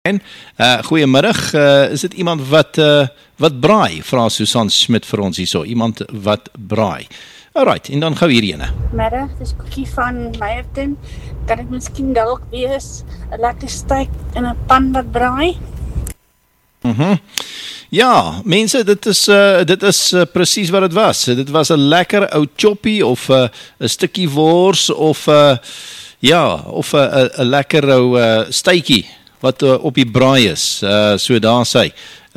Goeiemiddag, is dit iemand wat braai? Vra Susan Smit vir ons hierso, iemand wat braai. Alright, en dan gou hier ene. Middag, dis Koekie van Meyerton. Kan dit miskien dalk wees 'n lekker steak in 'n pan wat braai? Ja, mense, dit is presies wat dit was. Dit was 'n lekker ou choppie of 'n stukkie wors of 'n lekker ou steakie wat op die braai is. So daar sê.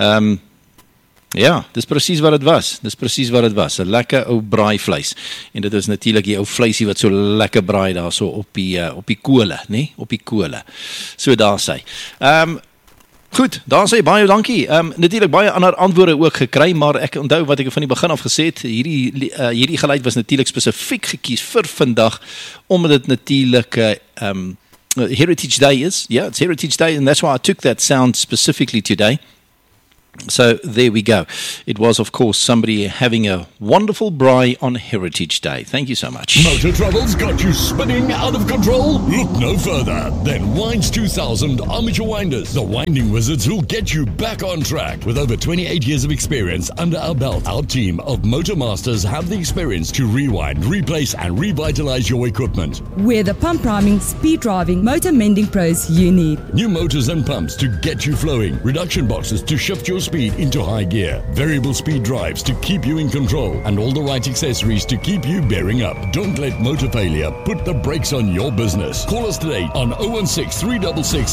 Ja, dis presies wat dit was. 'n lekker ou braaivleis. En dit is natuurlik die ou vleisie wat so lekker braai daar so op die kole, né? Op die kole. So daar sê. Goed, daar sê baie dankie. Natuurlik baie ander antwoorde ook gekry, maar ek onthou wat ek van die begin af gesê het, hierdie geluid was natuurlik spesifiek gekies vir vandag, omdat dit natuurlik Heritage Day is. Yeah, it's Heritage Day, and that's why I took that sound specifically today. So there we go. It was, of course, somebody having a wonderful braai on Heritage Day. Thank you so much. Motor troubles got you spinning out of control? Look no further than Winds 2000 Armature Winders, the winding wizards who'll get you back on track. With over 28 years of experience under our belt, our team of motor masters have the experience to rewind, replace and revitalize your equipment. We're the pump priming, speed driving, motor mending pros you need. New motors and pumps to get you flowing, reduction boxes to shift your speed into high gear, variable speed drives to keep you in control, and all the right accessories to keep you bearing up. Don't let motor failure put the brakes on your business. Call us today on 016 366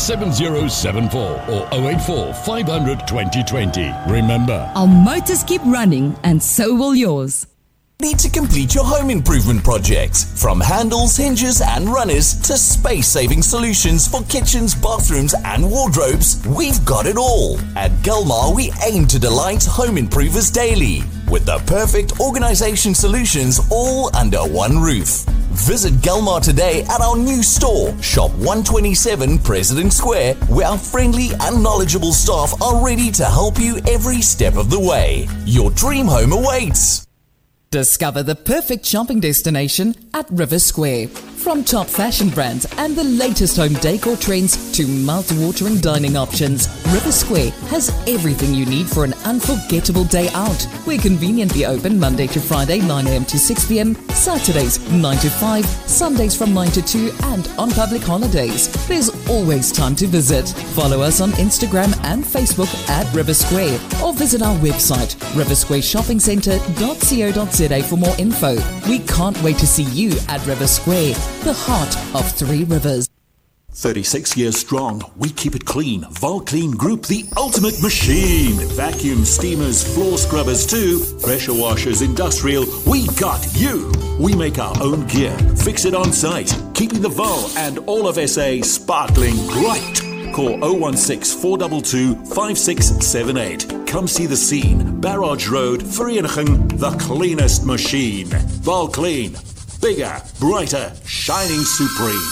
7074 or 084 500 2020. Remember, Our motors keep running and so will yours. Need to complete your home improvement projects? From handles, hinges and runners to space-saving solutions for kitchens, bathrooms and wardrobes, we've got it all. At Gulmar, we aim to delight home improvers daily with the perfect organisation solutions all under one roof. Visit Gulmar today at our new store, Shop 127 President Square, where our friendly and knowledgeable staff are ready to help you every step of the way. Your dream home awaits. Discover the perfect shopping destination at River Square. From top fashion brands and the latest home decor trends to mouth-watering dining options, River Square has everything you need for an unforgettable day out. We're conveniently open Monday to Friday 9 a.m. to 6 p.m, Saturdays 9 to 5, Sundays from 9 to 2 and on public holidays. There's always time to visit. Follow us on Instagram and Facebook at River Square or visit our website riversquareshoppingcentre.co.za for more info. We can't wait to see you at River Square, the heart of Three Rivers. 36 years strong, we keep it clean. Volclean Group, the ultimate machine. Vacuum, steamers, floor scrubbers too. Pressure washers, industrial, we got you. We make our own gear, fix it on site, keeping the Vol and all of SA sparkling bright. Call 016 422 5678. Come see the scene. Barrage Road, Vereniging, the cleanest machine. Volclean, bigger, brighter, shining supreme.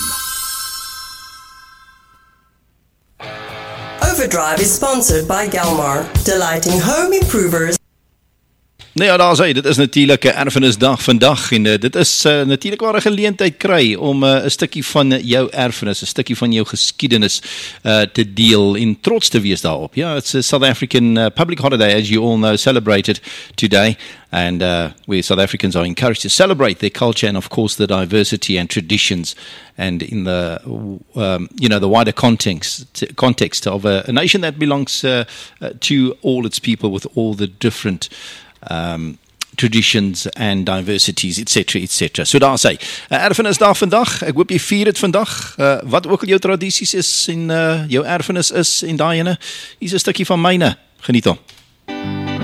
Overdrive is sponsored by Gulmar, delighting home improvers. Nee, ja, daar sê, dit is natuurlik 'n erfenisdag vandag en dit is natuurlik waar 'n geleentheid kry om 'n stukkie van jou erfenis, 'n stukkie van jou geskiedenis te deel en trots te wees daarop. Ja, it's a South African public holiday, as you all know, celebrated today, and where South Africans are encouraged to celebrate their culture and, of course, the diversity and traditions, and in the the wider context of a nation that belongs to all its people with all the different traditions and diversities, etc, etc. So daar sê, erfenisdag vandag, ek hoop jy vier dit vandag, wat ook al jou tradisies is en jou erfenis is en daai ene, hier is 'n stukkie van myne, geniet hom.